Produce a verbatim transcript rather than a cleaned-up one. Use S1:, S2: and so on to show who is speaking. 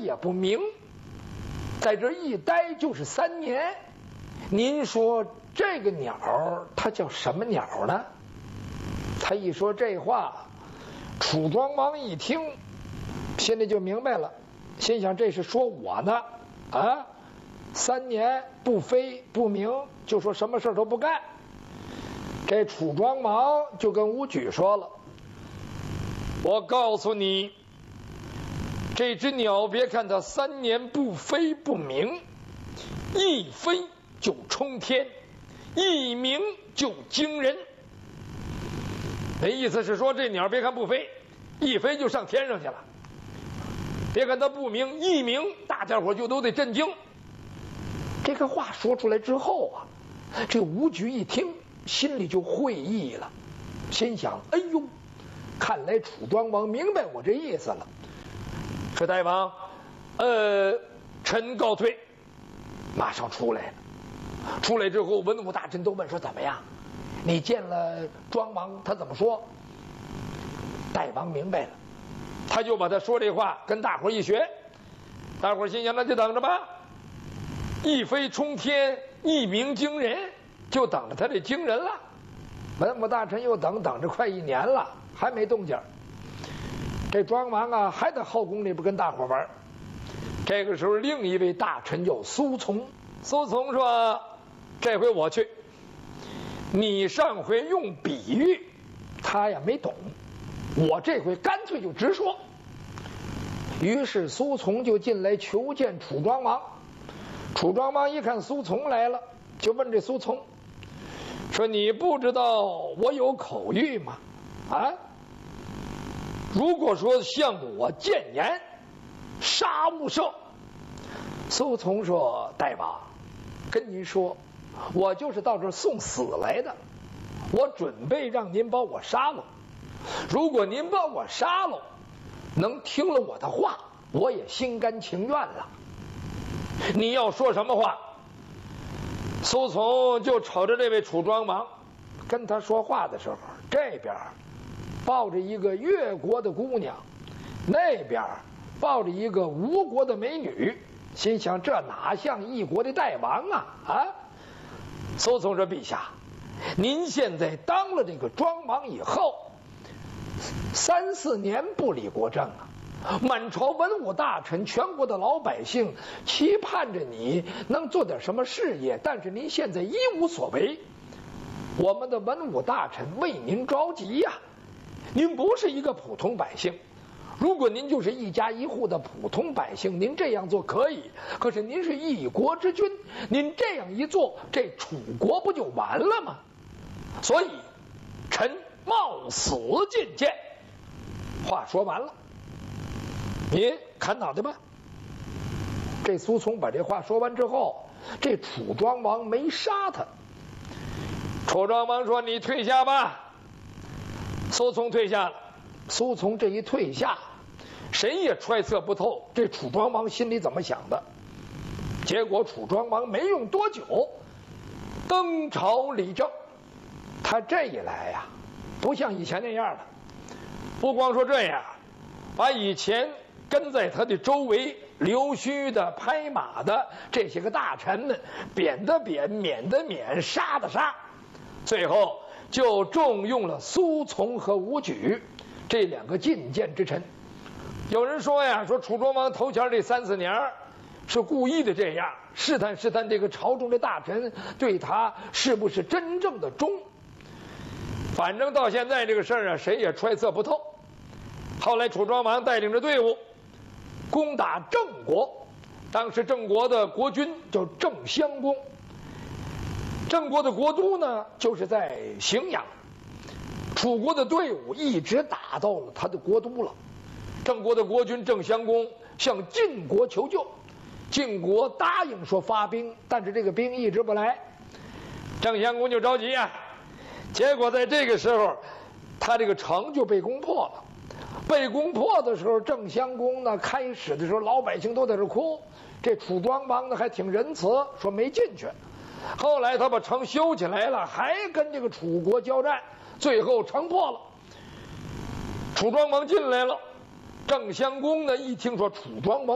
S1: 也不明，在这一待就是三年。您说这个鸟它叫什么鸟呢？他一说这话，楚庄王一听，心里就明白了，心想这是说我呢啊！三年不飞不鸣，就说什么事都不干。这楚庄王就跟武举说了：“我告诉你，这只鸟别看它三年不飞不鸣，一飞就冲天，一鸣就惊人。那意思是说，这鸟别看不飞，一飞就上天上去了；别看它不鸣，一鸣大家伙就都得震惊。”这个话说出来之后啊，这武举一听，心里就会意了，心想：哎呦，看来楚庄王明白我这意思了。说大王，呃，臣告退。马上出来了。出来之后，文武大臣都问说：怎么样？你见了庄王，他怎么说？大王明白了，他就把他说这话跟大伙一学。大伙心想：那就等着吧。一飞冲天，一鸣惊人，就等着他这惊人了。文武大臣又等等着快一年了，还没动静。这庄王啊，还在后宫里边跟大伙玩。这个时候，另一位大臣叫苏从。苏从说：“这回我去。你上回用比喻，他呀没懂，我这回干脆就直说。”于是苏从就进来求见楚庄王。楚庄王一看苏从来了，就问这苏从说：“你不知道我有口谕吗？啊？如果说向我谏言，杀勿赦。”苏从说：“大王，跟您说，我就是到这儿送死来的，我准备让您把我杀了。如果您把我杀了，能听了我的话，我也心甘情愿了。你要说什么话？”苏从就瞅着这位楚庄王，跟他说话的时候，这边抱着一个越国的姑娘，那边抱着一个吴国的美女，心想这哪像一国的大王啊啊！苏从说：“陛下，您现在当了这个庄王以后，三四年不理国政啊。满朝文武大臣，全国的老百姓期盼着你能做点什么事业，但是您现在一无所为。我们的文武大臣为您着急呀、啊！您不是一个普通百姓，如果您就是一家一户的普通百姓，您这样做可以；可是您是一国之君，您这样一做，这楚国不就完了吗？所以，臣冒死进谏。”话说完了。你砍脑袋吧。这苏从把这话说完之后，这楚庄王没杀他。楚庄王说：“你退下吧。”苏从退下了。苏从这一退下，谁也揣测不透这楚庄王心里怎么想的。结果楚庄王没用多久，登朝理政。他这一来呀、啊，不像以前那样了。不光说这样，把以前跟在他的周围溜须的、拍马的这些个大臣们，贬的贬，免的免，杀的杀，最后就重用了苏从和武举这两个进谏之臣。有人说呀，说楚庄王头前这三四年是故意的这样试探试探这个朝中的大臣对他是不是真正的忠。反正到现在这个事儿啊，谁也揣测不透。后来楚庄王带领着队伍攻打郑国，当时郑国的国君叫郑襄公，郑国的国都呢就是在荥阳。楚国的队伍一直打到了他的国都了。郑国的国君郑襄公向晋国求救，晋国答应说发兵，但是这个兵一直不来，郑襄公就着急啊。结果在这个时候，他这个城就被攻破了。被攻破的时候，郑襄公呢，开始的时候老百姓都在这哭，这楚庄王呢还挺仁慈，说没进去。后来他把城修起来了，还跟这个楚国交战，最后城破了。楚庄王进来了，郑襄公呢一听说楚庄王